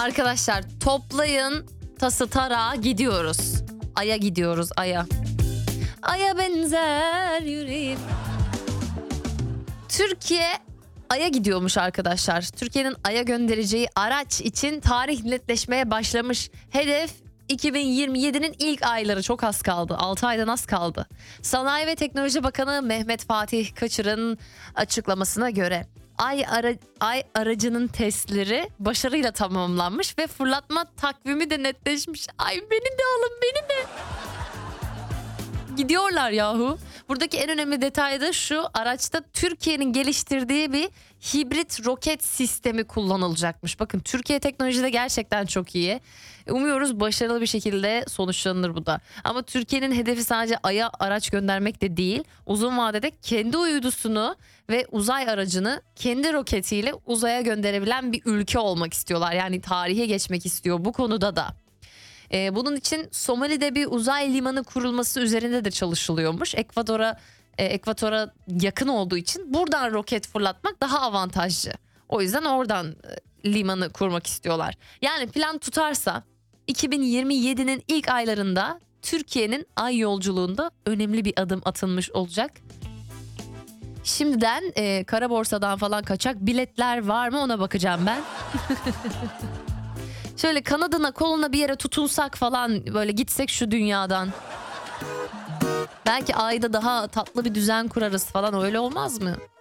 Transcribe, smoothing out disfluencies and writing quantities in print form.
Arkadaşlar toplayın tası tarağı gidiyoruz. Ay'a gidiyoruz, Ay'a. Ay'a benzer yüreğim. Türkiye Ay'a gidiyormuş arkadaşlar. Türkiye'nin Ay'a göndereceği araç için tarih netleşmeye başlamış. Hedef 2027'nin ilk ayları, çok az kaldı. 6 aydan az kaldı. Sanayi ve Teknoloji Bakanı Mehmet Fatih Kaçır'ın açıklamasına göre Ay aracının testleri başarıyla tamamlanmış ve fırlatma takvimi de netleşmiş. Ay beni de alın, beni de. Gidiyorlar yahu. Buradaki en önemli detay da şu: araçta Türkiye'nin geliştirdiği bir hibrit roket sistemi kullanılacakmış. Bakın, Türkiye teknolojide gerçekten çok iyi. Umuyoruz başarılı bir şekilde sonuçlanır bu da. Ama Türkiye'nin hedefi sadece Ay'a araç göndermek de değil. Uzun vadede kendi uydusunu ve uzay aracını kendi roketiyle uzaya gönderebilen bir ülke olmak istiyorlar. Yani tarihe geçmek istiyor bu konuda da. Bunun için Somali'de bir uzay limanı kurulması üzerinde de çalışılıyormuş. Ekvatora yakın olduğu için buradan roket fırlatmak daha avantajlı. O yüzden oradan limanı kurmak istiyorlar. Yani plan tutarsa 2027'nin ilk aylarında Türkiye'nin ay yolculuğunda önemli bir adım atılmış olacak. Şimdiden kara borsadan falan kaçak biletler var mı ona bakacağım ben. Şöyle kanadına koluna bir yere tutunsak falan, böyle gitsek şu dünyadan. Belki ayda daha tatlı bir düzen kurarız falan, öyle olmaz mı?